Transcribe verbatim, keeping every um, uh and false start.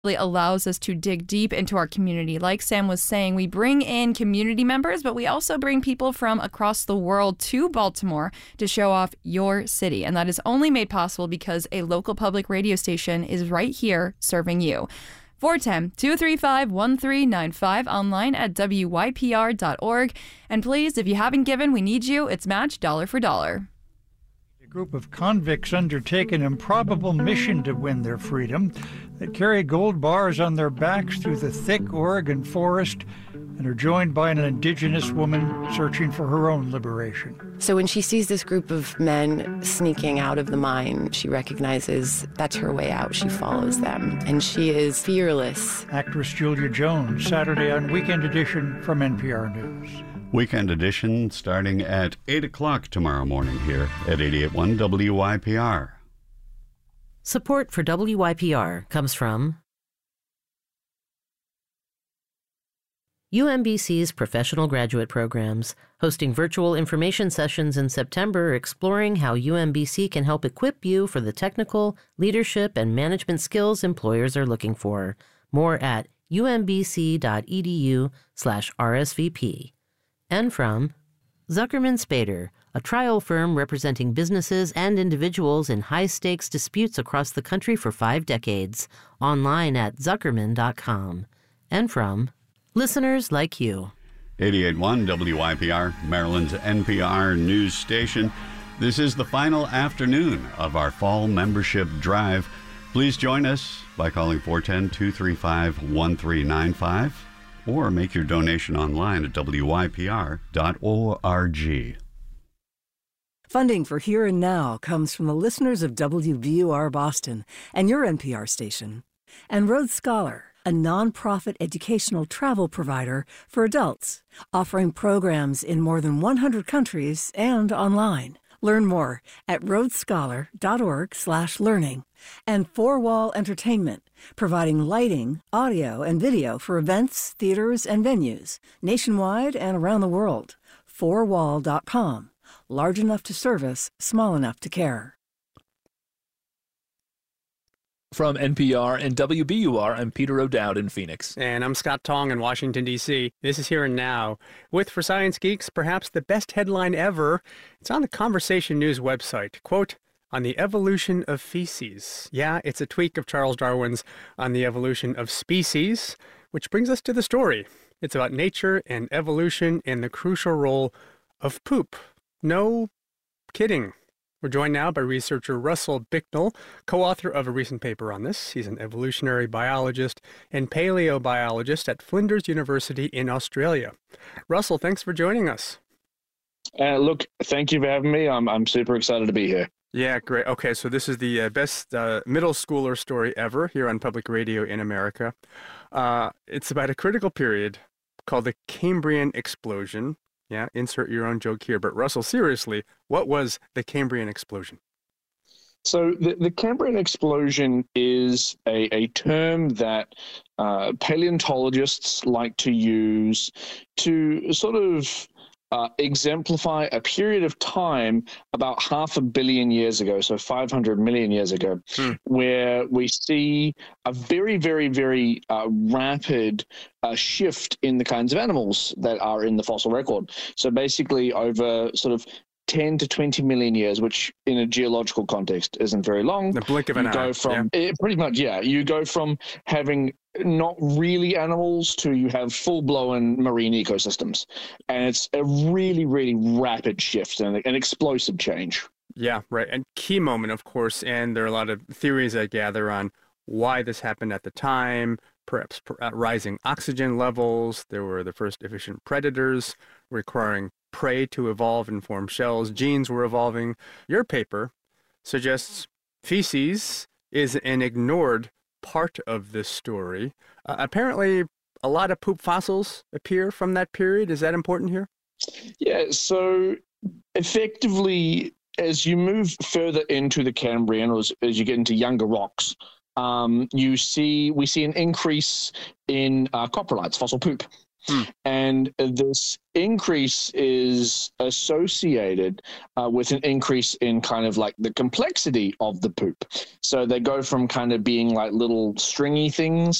really allows us to dig deep into our community. Like Sam was saying, we bring in community members, but we also bring people from across the world to Baltimore to show off your city. And that is only made possible because a local public radio station is right here serving you. four one zero, two three five, one three nine five, online at W Y P R dot org. And please, if you haven't given, we need you. It's matched dollar for dollar. A group of convicts undertake an improbable mission to win their freedom. They carry gold bars on their backs through the thick Oregon forest and are joined by an indigenous woman searching for her own liberation. So when she sees this group of men sneaking out of the mine, she recognizes that's her way out. She follows them, and she is fearless. Actress Julia Jones, Saturday on Weekend Edition from N P R News. Weekend Edition starting at eight o'clock tomorrow morning here at eighty-eight point one W Y P R. Support for W Y P R comes from U M B C's professional graduate programs, hosting virtual information sessions in September exploring how U M B C can help equip you for the technical, leadership, and management skills employers are looking for. More at umbc.edu slash RSVP. And from Zuckerman Spader, a trial firm representing businesses and individuals in high-stakes disputes across the country for five decades. Online at zuckerman dot com. And from listeners like you. eighty-eight point one W Y P R, Maryland's N P R news station. This is the final afternoon of our fall membership drive. Please join us by calling four one zero, two three five, one three nine five or make your donation online at W Y P R dot org. Funding for Here and Now comes from the listeners of W B U R Boston and your N P R station, and Rhodes Scholar, a nonprofit educational travel provider for adults, offering programs in more than one hundred countries and online. Learn more at rhodesscholar.org slash learning. And Four Wall Entertainment, providing lighting, audio, and video for events, theaters, and venues, nationwide and around the world. four wall dot com. Large enough to service, small enough to care. From N P R and W B U R, I'm Peter O'Dowd in Phoenix. And I'm Scott Tong in Washington, D C This is Here and Now. With, for Science Geeks, perhaps the best headline ever. It's on the Conversation News website. Quote, on the evolution of feces. Yeah, it's a tweak of Charles Darwin's On the Evolution of Species, which brings us to the story. It's about nature and evolution and the crucial role of poop. No kidding. We're joined now by researcher Russell Bicknell, co-author of a recent paper on this. He's an evolutionary biologist and paleobiologist at Flinders University in Australia. Russell, thanks for joining us. Uh, look, thank you for having me. I'm I'm super excited to be here. Yeah, great. Okay, so this is the uh, best uh, middle schooler story ever here on public radio in America. Uh, it's about a critical period called the Cambrian explosion. Yeah, insert your own joke here. But Russell, seriously, what was the Cambrian explosion? So the, the Cambrian explosion is a, a term that uh, paleontologists like to use to sort of uh, exemplify a period of time about half a billion years ago, so five hundred million years ago, hmm. where we see a very, very, very uh, rapid uh, shift in the kinds of animals that are in the fossil record. So basically over sort of ten to twenty million years, which in a geological context isn't very long. The blink of an eye. You go from, yeah. it, pretty much, yeah, you go from having not really animals to you have full-blown marine ecosystems. And it's a really, really rapid shift and an explosive change. Yeah, right. And key moment, of course, and there are a lot of theories I gather on why this happened at the time, perhaps uh, rising oxygen levels. There were the first efficient predators requiring prey to evolve and form shells. Genes were evolving. Your paper suggests feces is an ignored part of this story. Uh, apparently, a lot of poop fossils appear from that period. Is that important here? Yeah, so effectively, as you move further into the Cambrian, or as, as you get into younger rocks, um, you see we see an increase in uh, coprolites, fossil poop. Hmm. And this increase is associated uh, with an increase in kind of like the complexity of the poop. So they go from kind of being like little stringy things